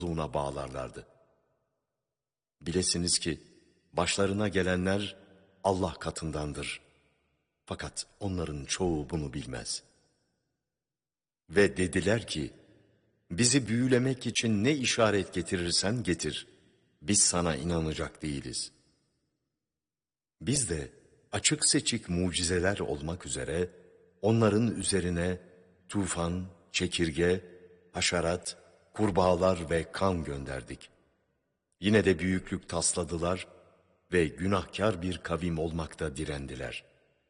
olduğuna bağlarlardı. Bilesiniz ki başlarına gelenler Allah katındandır. Fakat onların çoğu bunu bilmez. Ve dediler ki, bizi büyülemek için ne işaret getirirsen getir, biz sana inanacak değiliz. Biz de açık seçik mucizeler olmak üzere onların üzerine tufan, çekirge, haşerat, kurbağalar ve kan gönderdik. Yine de büyüklük tasladılar ve günahkar bir kavim olmakta direndiler.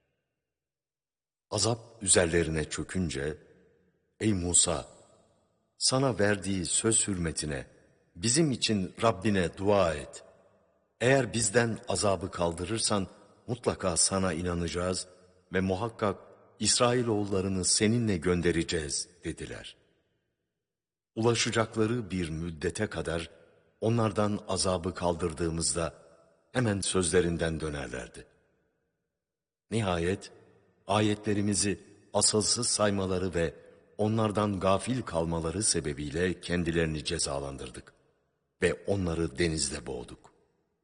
Azap üzerlerine çökünce, ey Musa, sana verdiği söz hürmetine bizim için Rabbine dua et. Eğer bizden azabı kaldırırsan mutlaka sana inanacağız ve muhakkak İsrailoğullarını seninle göndereceğiz dediler. Ulaşacakları bir müddete kadar onlardan azabı kaldırdığımızda hemen sözlerinden dönerlerdi. Nihayet ayetlerimizi asılsız saymaları ve onlardan gafil kalmaları sebebiyle kendilerini cezalandırdık ve onları denizde boğduk.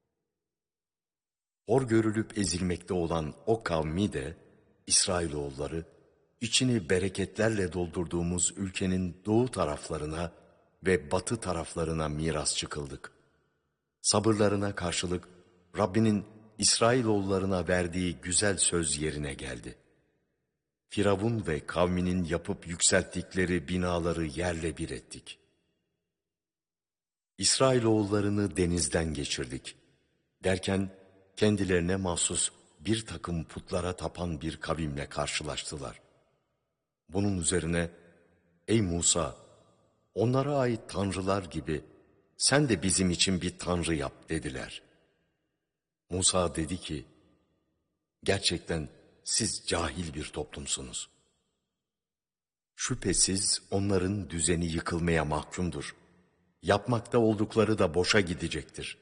Hor görülüp ezilmekte olan o kavmi de İsrailoğulları içini bereketlerle doldurduğumuz ülkenin doğu taraflarına ve batı taraflarına mirasçı kıldık. Sabırlarına karşılık Rabbinin İsrailoğullarına verdiği güzel söz yerine geldi. Firavun ve kavminin yapıp yükselttikleri binaları yerle bir ettik. İsrailoğullarını denizden geçirdik. Derken kendilerine mahsus bir takım putlara tapan bir kavimle karşılaştılar. Bunun üzerine, ey Musa, onlara ait tanrılar gibi sen de bizim için bir tanrı yap dediler. Musa dedi ki, gerçekten siz cahil bir toplumsunuz. Şüphesiz onların düzeni yıkılmaya mahkumdur. Yapmakta oldukları da boşa gidecektir.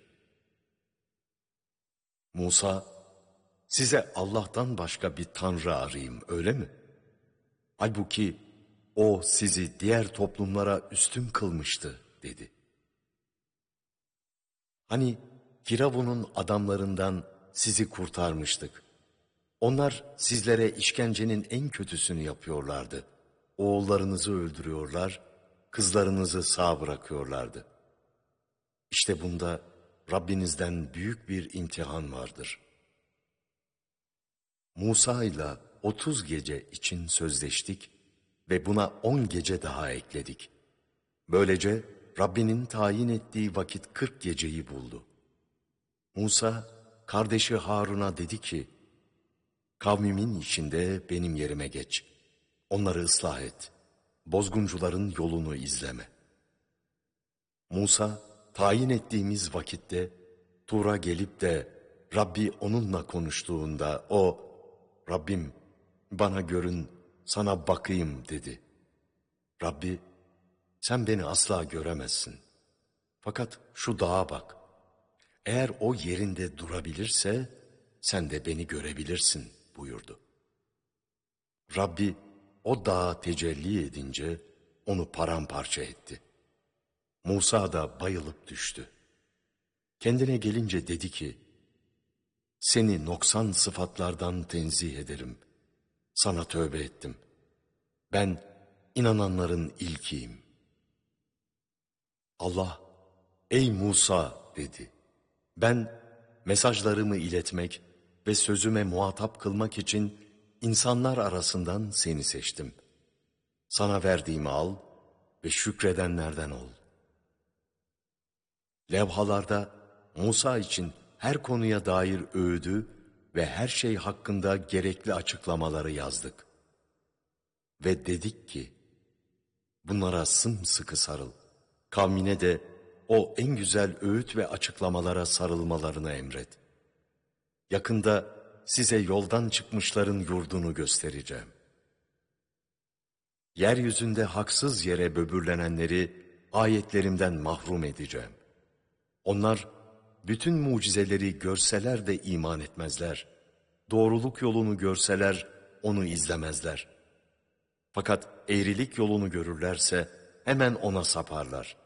Musa, size Allah'tan başka bir tanrı arayayım, öyle mi? Halbuki o sizi diğer toplumlara üstün kılmıştı, dedi. Hani Firavun'un adamlarından sizi kurtarmıştık. Onlar sizlere işkencenin en kötüsünü yapıyorlardı. Oğullarınızı öldürüyorlar, kızlarınızı sağ bırakıyorlardı. İşte bunda Rabbinizden büyük bir imtihan vardır. Musa ile 30 gece için sözleştik ve buna 10 gece daha ekledik. Böylece Rabbinin tayin ettiği vakit 40 geceyi buldu. Musa, kardeşi Harun'a dedi ki, kavmimin içinde benim yerime geç. Onları ıslah et. Bozguncuların yolunu izleme. Musa, tayin ettiğimiz vakitte Tur'a gelip de Rabbi onunla konuştuğunda o, Rabbim bana görün, sana bakayım dedi. Rabbi, sen beni asla göremezsin. Fakat şu dağa bak. Eğer o yerinde durabilirse sen de beni görebilirsin buyurdu. Rabbi o dağa tecelli edince onu paramparça etti. Musa da bayılıp düştü. Kendine gelince dedi ki, seni noksan sıfatlardan tenzih ederim. Sana tövbe ettim. Ben inananların ilkiyim. Allah, ey Musa dedi. Ben mesajlarımı iletmek ve sözüme muhatap kılmak için insanlar arasından seni seçtim. Sana verdiğimi al ve şükredenlerden ol. Levhalarda Musa için her konuya dair öğüdü ve her şey hakkında gerekli açıklamaları yazdık. Ve dedik ki, bunlara sımsıkı sarıl. Kavmine de o en güzel öğüt ve açıklamalara sarılmalarını emret. Yakında size yoldan çıkmışların yurdunu göstereceğim. Yeryüzünde haksız yere böbürlenenleri ayetlerimden mahrum edeceğim. Onlar bütün mucizeleri görseler de iman etmezler. Doğruluk yolunu görseler onu izlemezler. Fakat eğrilik yolunu görürlerse hemen ona saparlar.